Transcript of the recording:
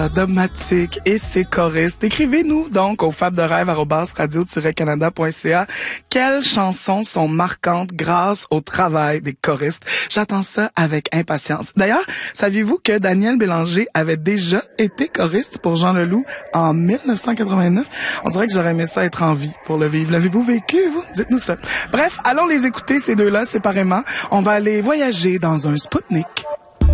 Domatique et ses choristes. Écrivez-nous donc au fabderêve@radio-canada.ca quelles chansons sont marquantes grâce au travail des choristes. J'attends ça avec impatience. D'ailleurs, saviez-vous que Daniel Bélanger avait déjà été choriste pour Jean Leloup en 1989? On dirait que j'aurais aimé ça être en vie pour le vivre. L'avez-vous vécu, vous? Dites-nous ça. Bref, allons les écouter, ces deux-là, séparément. On va aller voyager dans un Spoutnik.